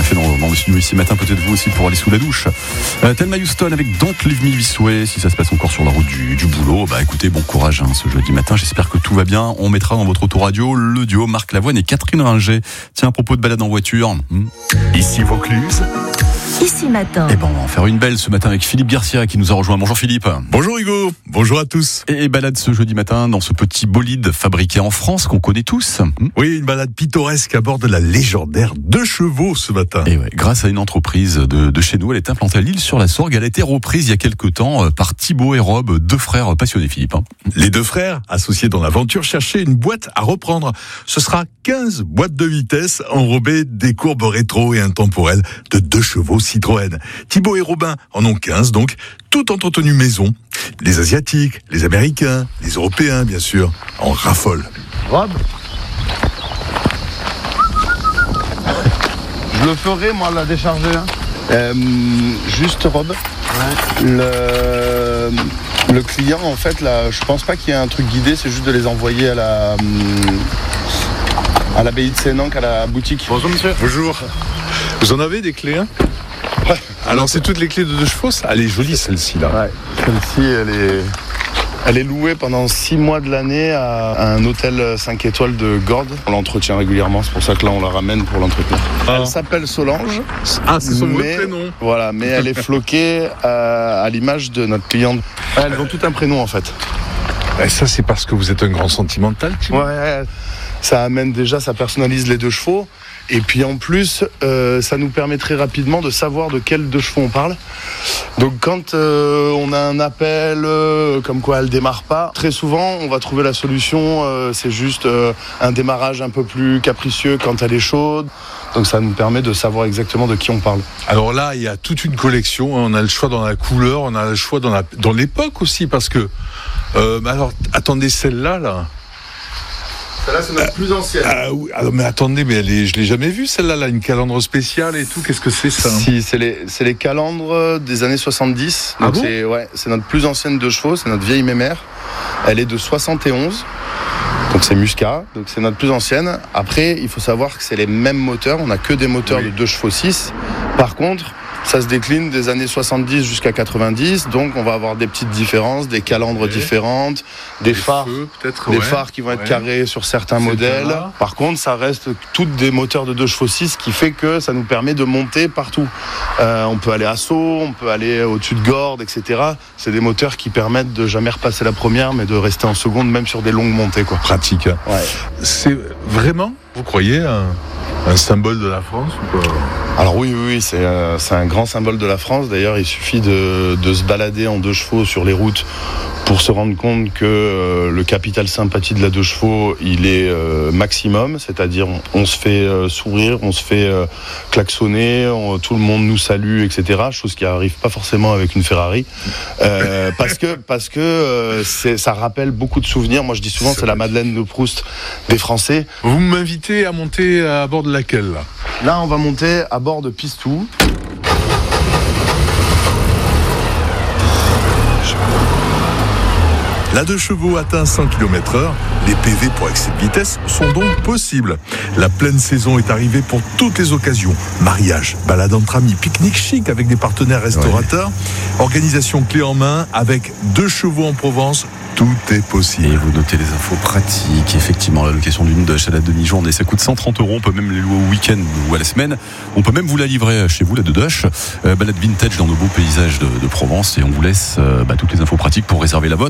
fait dans le studio ici matin, peut-être vous aussi pour aller sous la douche. Thelma Houston avec Don't Leave Me This Way. Si ça se passe encore sur la route du boulot, écoutez, bon courage ce jeudi matin. J'espère que tout va bien. On mettra dans votre autoradio le duo Marc Lavoine et Catherine Ringer. Tiens, à propos de balade en voiture. Ici Vaucluse. Ici matin. On va en faire une belle ce matin avec Philippe Garcia qui nous a rejoint. Bonjour Philippe. Bonjour Hugo, bonjour à tous. Et balade ce jeudi matin dans ce petit bolide fabriqué en France qu'on connaît tous. Oui, une balade pittoresque à bord de la légendaire 2 chevaux ce matin. Et ouais, grâce à une entreprise de chez nous, elle est implantée à l'Île-sur-la-Sorgue. Elle a été reprise il y a quelques temps par Thibaut et Rob, 2 frères passionnés, Philippe. Les 2 frères, associés dans l'aventure, cherchaient une boîte à reprendre. Ce sera 15 boîtes de vitesse enrobées des courbes rétro et intemporelles de 2 chevaux Citroën. Thibaut et Robin en ont 15 donc, tout entretenu maison. Les Asiatiques, les Américains, les Européens bien sûr, en raffolent. Rob, je le ferai moi la décharger. Juste Rob, le client en fait là, je pense pas qu'il y ait un truc guidé, c'est juste de les envoyer à l'abbaye de Sénanque, à la boutique. Bonjour monsieur. Bonjour. Vous en avez des clés hein? Ouais. Alors c'est toutes les clés de 2 chevaux, elle est jolie celle-ci là. Ouais. Celle-ci elle est louée pendant 6 mois de l'année à un hôtel 5 étoiles de Gordes. On l'entretient régulièrement, c'est pour ça que là on la ramène pour l'entretenir. Elle s'appelle Solange. Ah, c'est son vrai prénom. Voilà, mais elle est floquée à l'image de notre cliente. Elles ont tout un prénom en fait. Et ça c'est parce que vous êtes un grand sentimental, Thibaut. Ouais, ça amène déjà, ça personnalise les 2 chevaux. Et puis en plus, ça nous permet très rapidement de savoir de quels 2 chevaux on parle. Donc quand on a un appel comme quoi elle démarre pas, très souvent on va trouver la solution, c'est juste un démarrage un peu plus capricieux quand elle est chaude. Donc ça nous permet de savoir exactement de qui on parle. Alors là, il y a toute une collection, on a le choix dans la couleur, on a le choix dans l'époque aussi, parce que... alors, attendez, celle-là, là... Celle-là, c'est notre plus ancienne. Ah oui, mais attendez, mais je l'ai jamais vue celle-là, là, une calandre spéciale et tout. Qu'est-ce que c'est ça? Si, c'est les calandres des années 70. Donc c'est notre plus ancienne 2 chevaux, c'est notre vieille mémère. Elle est de 71. Donc c'est Muscat, donc c'est notre plus ancienne. Après, il faut savoir que c'est les mêmes moteurs, on n'a que des moteurs de 2 chevaux 6. Par contre, ça se décline des années 70 jusqu'à 90, donc on va avoir des petites différences, des calandres différentes, des phares, phares qui vont être carrés sur certains modèles. Là. Par contre, ça reste toutes des moteurs de 2 chevaux 6, ce qui fait que ça nous permet de monter partout. On peut aller à Sceaux, on peut aller au-dessus de Gordes, etc. C'est des moteurs qui permettent de jamais repasser la première, mais de rester en seconde, même sur des longues montées, quoi. Pratique. Ouais. C'est vraiment, vous croyez, un symbole de la France ou pas? Alors oui, c'est un grand symbole de la France. D'ailleurs, il suffit de se balader en 2 chevaux sur les routes pour se rendre compte que le capital sympathie de la 2 chevaux, il est maximum. C'est-à-dire, on se fait sourire, on se fait klaxonner, tout le monde nous salue, etc. Chose qui n'arrive pas forcément avec une Ferrari. Parce que ça rappelle beaucoup de souvenirs. Moi, je dis souvent, c'est la Madeleine de Proust des Français. Vous m'invitez à monter à bord de laquelle, là? Là, on va monter à bord de Pistou. La 2 chevaux atteint 100 km/h. Les PV pour excès de vitesse sont donc possibles. La pleine saison est arrivée pour toutes les occasions. Mariage, balade entre amis, pique-nique chic avec des partenaires restaurateurs, organisation clé en main avec 2 chevaux en Provence. Tout est possible. Et vous notez les infos pratiques. Effectivement, la location d'une Dush à la demi-journée, ça coûte 130 €. On peut même les louer au week-end ou à la semaine. On peut même vous la livrer chez vous, la Dush. Balade vintage dans nos beaux paysages de Provence. Et on vous laisse toutes les infos pratiques pour réserver la vôtre.